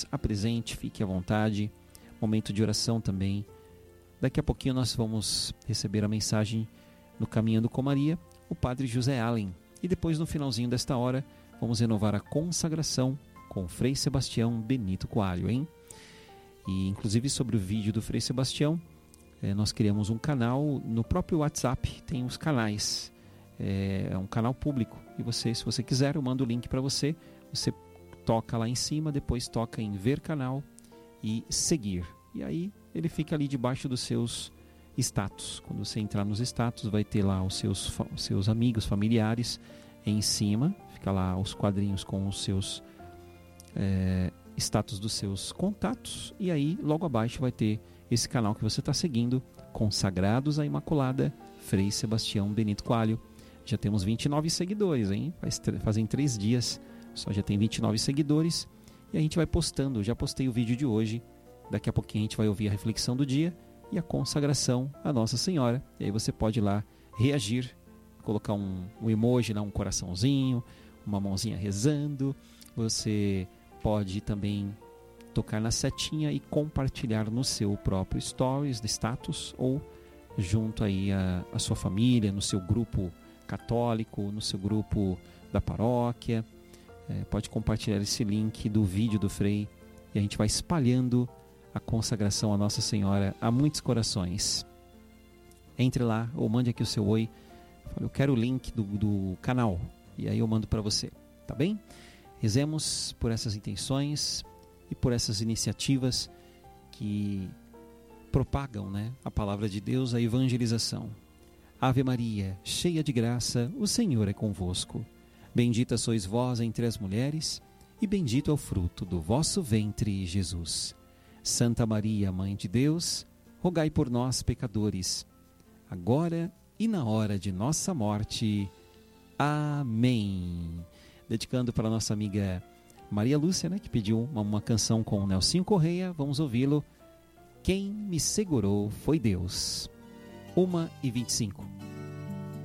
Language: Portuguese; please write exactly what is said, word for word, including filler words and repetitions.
se apresente, fique à vontade. Momento de oração também. Daqui a pouquinho nós vamos receber a mensagem no Caminhando com Maria, o Padre José Allen. E depois, no finalzinho desta hora, vamos renovar a consagração com o Frei Sebastião Benito Coelho, hein? E, inclusive, sobre o vídeo do Frei Sebastião, eh, nós criamos um canal no próprio WhatsApp, tem os canais, é, é um canal público. E você, se você quiser, eu mando o link para você, você toca lá em cima, depois toca em ver canal e seguir. E aí ele fica ali debaixo dos seus status. Quando você entrar nos status, vai ter lá os seus, os seus amigos, familiares em cima. Fica lá os quadrinhos com os seus é, status dos seus contatos. E aí logo abaixo vai ter esse canal que você está seguindo, Consagrados à Imaculada, Frei Sebastião Benito Coelho. Já temos vinte e nove seguidores, hein? Faz, fazem três dias, só já tem vinte e nove seguidores. E a gente vai postando, eu já postei o vídeo de hoje. Daqui a pouquinho a gente vai ouvir a reflexão do dia e a consagração à Nossa Senhora. E aí você pode ir lá reagir, colocar um, um emoji lá, um coraçãozinho, uma mãozinha rezando. Você pode também tocar na setinha e compartilhar no seu próprio stories de status ou junto aí a, a sua família, no seu grupo católico, no seu grupo da paróquia. É, pode compartilhar esse link do vídeo do Frei e a gente vai espalhando a consagração à Nossa Senhora a muitos corações. Entre lá ou mande aqui o seu oi. Fale, eu quero o link do, do canal. E aí eu mando para você. Tá bem? Rezemos por essas intenções e por essas iniciativas que propagam, né, a palavra de Deus, a evangelização. Ave Maria, cheia de graça, o Senhor é convosco. Bendita sois vós entre as mulheres e bendito é o fruto do vosso ventre, Jesus. Santa Maria, Mãe de Deus, rogai por nós, pecadores, agora e na hora de nossa morte. Amém. Dedicando para a nossa amiga Maria Lúcia, né, que pediu uma, uma canção com o Nelsinho Correia. Vamos ouvi-lo. Quem me segurou foi Deus. uma e vinte e cinco.